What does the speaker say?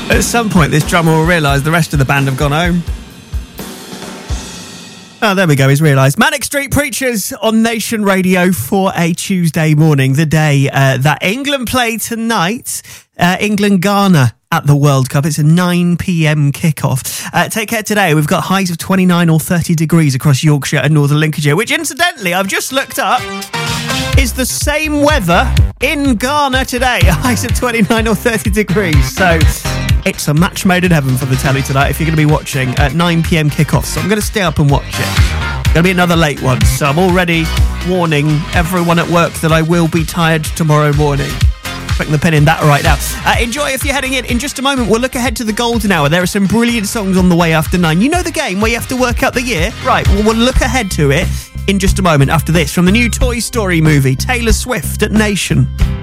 At some point, this drummer will realise the rest of the band have gone home. Oh, there we go, he's realised. Manic Street Preachers on Nation Radio for a Tuesday morning, the day that England play tonight. England-Ghana at the World Cup. It's a 9 p.m. kickoff. Take care today. We've got highs of 29 or 30 degrees across Yorkshire and northern Lincolnshire, which incidentally, I've just looked up, is the same weather in Ghana today. Highs of 29 or 30 degrees. So it's a match made in heaven for the telly tonight if you're going to be watching at 9 p.m. kickoff. So I'm going to stay up and watch it. Going to be another late one. So I'm already warning everyone at work that I will be tired tomorrow morning. Putting the pin in that right now. Enjoy if you're heading in just a moment. We'll look ahead to the golden hour. There are some brilliant songs on the way after 9. You know the game where you have to work out the year? Right, well, we'll look ahead to it in just a moment after this from the new Toy Story movie, Taylor Swift at Nation.